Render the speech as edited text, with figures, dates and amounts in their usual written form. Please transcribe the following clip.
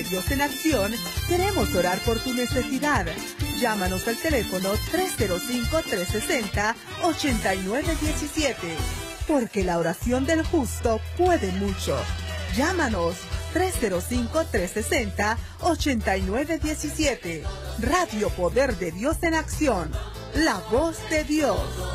de Dios en Acción, queremos orar por tu necesidad. Llámanos al teléfono 305-360-8917, porque la oración del justo puede mucho. Llámanos 305-360-8917. Radio Poder de Dios en Acción, la voz de Dios.